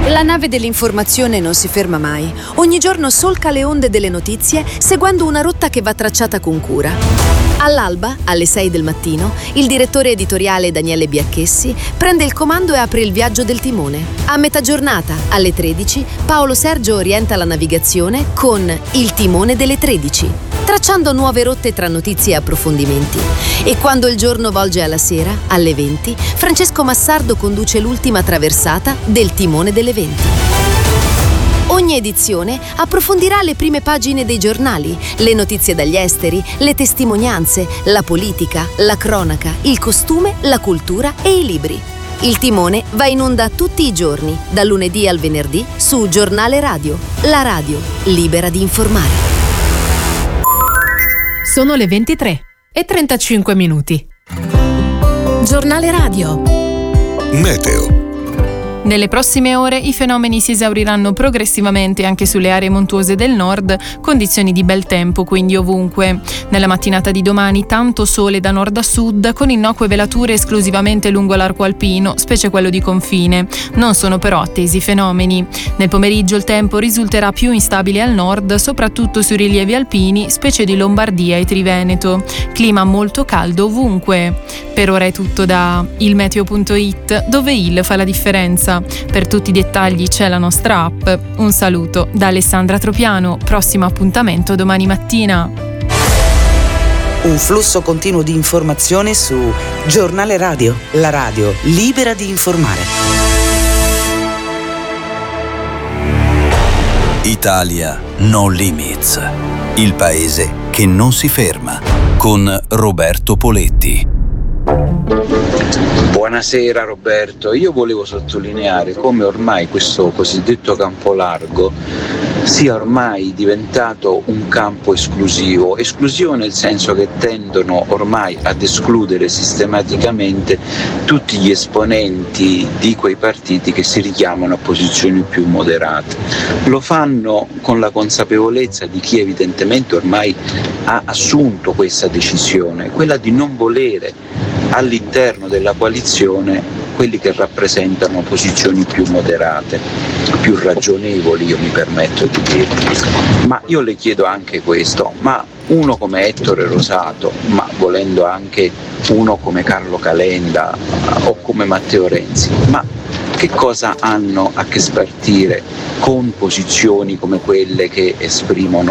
La nave dell'informazione non si ferma mai. Ogni giorno solca le onde delle notizie, seguendo una rotta che va tracciata con cura. All'alba, alle 6 del mattino, il direttore editoriale Daniele Biacchessi prende il comando e apre il viaggio del timone. A metà giornata, alle 13, Paolo Sergio orienta la navigazione con Il timone delle 13, tracciando nuove rotte tra notizie e approfondimenti. E quando il giorno volge alla sera, alle 20, Francesco Massardo conduce l'ultima traversata del timone delle 20. Ogni edizione approfondirà le prime pagine dei giornali, le notizie dagli esteri, le testimonianze, la politica, la cronaca, il costume, la cultura e i libri. Il timone va in onda tutti i giorni, dal lunedì al venerdì, su Giornale Radio. La radio, libera di informare. Sono le 23:35. Giornale Radio. Meteo. Nelle prossime ore i fenomeni si esauriranno progressivamente anche sulle aree montuose del nord, condizioni di bel tempo quindi ovunque. Nella mattinata di domani tanto sole da nord a sud, con innocue velature esclusivamente lungo l'arco alpino, specie quello di confine. Non sono però attesi fenomeni. Nel pomeriggio il tempo risulterà più instabile al nord, soprattutto sui rilievi alpini, specie di Lombardia e Triveneto. Clima molto caldo ovunque. Per ora è tutto da ilmeteo.it, dove il fa la differenza. Per tutti i dettagli c'è la nostra app. Un saluto da Alessandra Tropiano. Prossimo appuntamento domani mattina. Un flusso continuo di informazioni su Giornale Radio, la radio libera di informare. Italia No Limits. Il paese che non si ferma. Con Roberto Poletti. Buonasera Roberto, io volevo sottolineare come ormai questo cosiddetto campo largo sia ormai diventato un campo esclusivo nel senso che tendono ormai ad escludere sistematicamente tutti gli esponenti di quei partiti che si richiamano a posizioni più moderate. Lo fanno con la consapevolezza di chi evidentemente ormai ha assunto questa decisione, quella di non volere all'interno della coalizione quelli che rappresentano posizioni più moderate, più ragionevoli, io mi permetto di dirlo. Ma io le chiedo anche questo, ma uno come Ettore Rosato, ma volendo anche uno come Carlo Calenda o come Matteo Renzi, ma che cosa hanno a che spartire con posizioni come quelle che esprimono